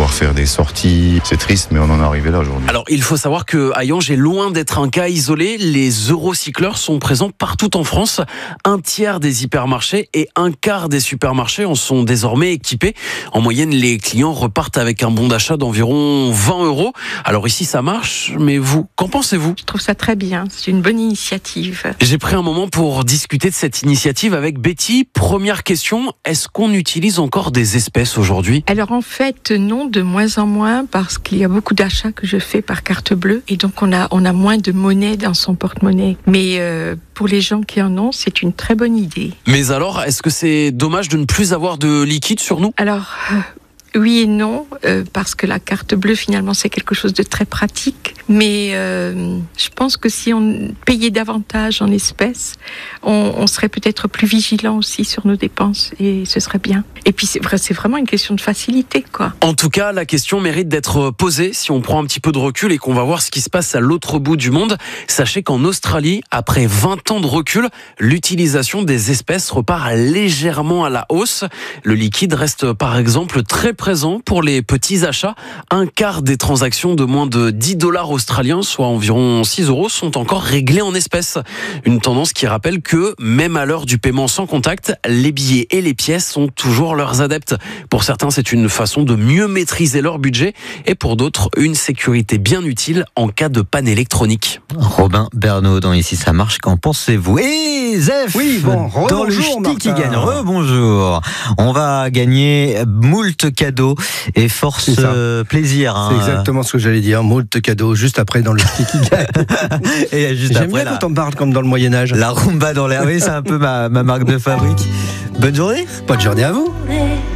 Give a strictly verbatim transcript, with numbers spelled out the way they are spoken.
devoir faire des sorties. C'est triste, mais on en est arrivé là aujourd'hui. Alors, il faut savoir que Hayange est loin d'être un cas isolé. Les eurocycleurs sont présents partout en France. Un tiers des hypermarchés et un quart des supermarchés en sont désormais équipés. En moyenne, les clients repartent avec un bon d'achat d'environ vingt euros. Alors ici, ça marche, mais vous, qu'en pensez-vous ? Je trouve ça très bien. C'est une bonne initiative. J'ai pris un moment pour discuter de cette initiative avec Betty. Première question, est-ce qu'on utilise encore des espèces aujourd'hui ? Alors en fait, non, de moins en moins, parce qu'il y a beaucoup d'achats que je fais par carte bleue et donc on a, on a moins de monnaie dans son porte-monnaie. Mais euh, pour les gens qui en ont, c'est une très bonne idée. Mais alors, est-ce que c'est dommage de ne plus avoir de liquide sur nous ? Alors... Euh... Oui et non, euh, parce que la carte bleue, finalement, c'est quelque chose de très pratique. Mais euh, je pense que si on payait davantage en espèces, on, on serait peut-être plus vigilant aussi sur nos dépenses et ce serait bien. Et puis, c'est, vrai, c'est vraiment une question de facilité, quoi. En tout cas, la question mérite d'être posée si on prend un petit peu de recul et qu'on va voir ce qui se passe à l'autre bout du monde. Sachez qu'en Australie, après vingt ans de recul, l'utilisation des espèces repart légèrement à la hausse. Le liquide reste, par exemple, très présent pour les petits achats. Un quart des transactions de moins de dix dollars australiens, soit environ six euros, sont encore réglées en espèces. Une tendance qui rappelle que, même à l'heure du paiement sans contact, les billets et les pièces sont toujours leurs adeptes. Pour certains, c'est une façon de mieux maîtriser leur budget et pour d'autres, une sécurité bien utile en cas de panne électronique. Robin Bernot dans Ici ça marche, qu'en pensez-vous ? Et Zef, oui, bon, dans le bonjour, ch'ti qui gagne. Martin. Bonjour. On va gagner moult cadeaux et force euh, plaisir. Hein. C'est exactement ce que j'allais dire, moult cadeaux, juste après dans le ch'ti qui gagne. Et juste J'aime après, bien la, quand on parle comme dans le Moyen-Âge. La rumba dans l'air, oui, c'est un peu ma, ma marque de fabrique. Bonne journée. Bonne journée à vous.